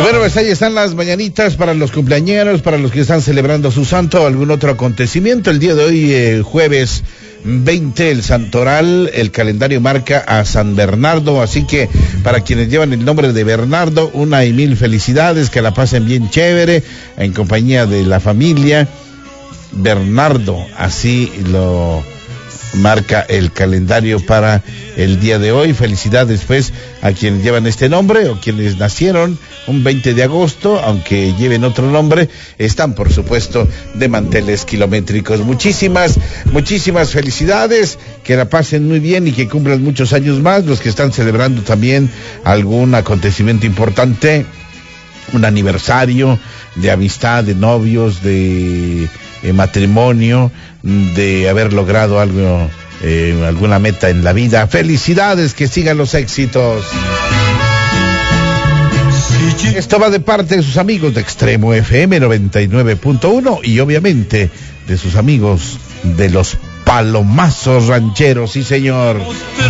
Bueno, pues ahí están las mañanitas para los cumpleañeros, para los que están celebrando su santo o algún otro acontecimiento. El día de hoy, jueves 20, el santoral, el calendario marca a San Bernardo, así que para quienes llevan el nombre de Bernardo, una y mil felicidades, que la pasen bien chévere, en compañía de la familia. Bernardo, así lo marca el calendario para el día de hoy. Felicidades pues a quienes llevan este nombre o quienes nacieron un 20 de agosto, aunque lleven otro nombre, están por supuesto de manteles kilométricos. Muchísimas felicidades, que la pasen muy bien y que cumplan muchos años más. Los que están celebrando también algún acontecimiento importante, un aniversario de amistad, de novios, de matrimonio, de haber logrado algo, alguna meta en la vida. Felicidades, que sigan los éxitos. Esto va de parte de sus amigos de Extremo FM 99.1 y obviamente de sus amigos de los Palomazos Rancheros, sí señor.